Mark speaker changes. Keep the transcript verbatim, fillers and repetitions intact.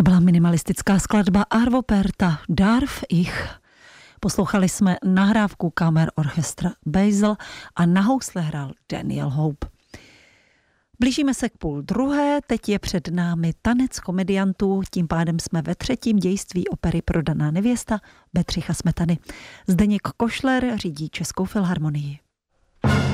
Speaker 1: byla minimalistická skladba Arvo Pärta Darf ich. Poslouchali jsme nahrávku Kamer Orchestra Basel a na housle hrál Daniel Hope. Blížíme se k půl druhé, teď je před námi tanec komediantů, tím pádem jsme ve třetím dějství opery Prodaná nevěsta Bedřicha Smetany. Zdeněk Košler řídí Českou filharmonii.